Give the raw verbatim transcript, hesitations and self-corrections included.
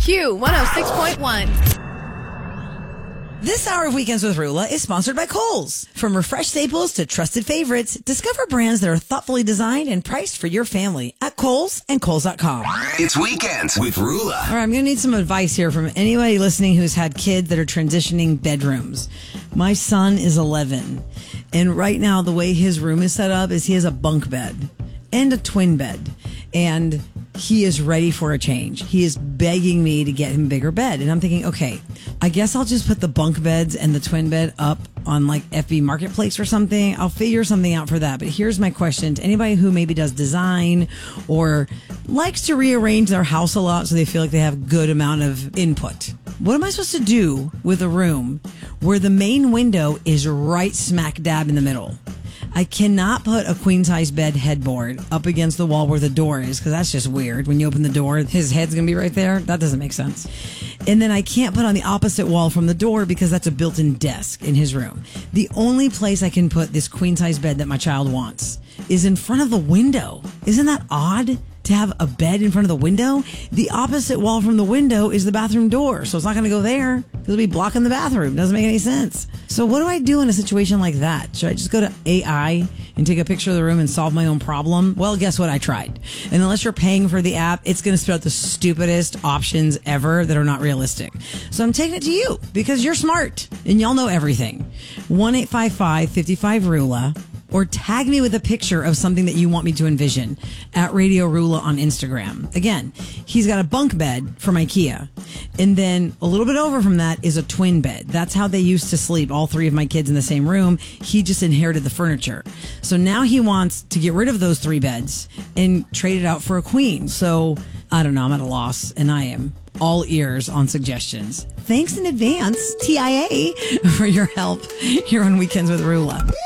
Q one oh six point one. This hour of Weekends with Rula is sponsored by Kohl's. From refreshed staples to trusted favorites, discover brands that are thoughtfully designed and priced for your family at Kohl's and Kohl's dot com. It's Weekends with Rula. All right, I'm going to need some advice here from anybody listening who's had kids that are transitioning bedrooms. My son is eleven, and right now the way his room is set up is he has a bunk bed and a twin bed, and he is ready for a change. He is begging me to get him a bigger bed. And I'm thinking, okay, I guess I'll just put the bunk beds and the twin bed up on like F B Marketplace or something. I'll figure something out for that. But here's my question to anybody who maybe does design or likes to rearrange their house a lot so they feel like they have good amount of input. What am I supposed to do with a room where the main window is right smack dab in the middle? I cannot put a queen-size bed headboard up against the wall where the door is, because that's just weird. When you open the door, his head's going to be right there. That doesn't make sense. And then I can't put on the opposite wall from the door because that's a built-in desk in his room. The only place I can put this queen-size bed that my child wants is in front of the window. Isn't that odd? To have a bed in front of the window? The opposite wall from the window is the bathroom door, so it's not going to go there. It'll be blocking the bathroom. Doesn't make any sense. So what do I do in a situation like that? Should I just go to A I and take a picture of the room and solve my own problem? Well, guess what? I tried. And unless you're paying for the app, it's going to spit out the stupidest options ever that are not realistic. So I'm taking it to you because you're smart and y'all know everything. one eight five five, five five, RULA. Or tag me with a picture of something that you want me to envision at Radio Rula on Instagram. Again, he's got a bunk bed from IKEA. And then a little bit over from that is a twin bed. That's how they used to sleep, all three of my kids in the same room. He just inherited the furniture. So now he wants to get rid of those three beds and trade it out for a queen. So I don't know, I'm at a loss, and I am all ears on suggestions. Thanks in advance, T I A, for your help here on Weekends with Rula.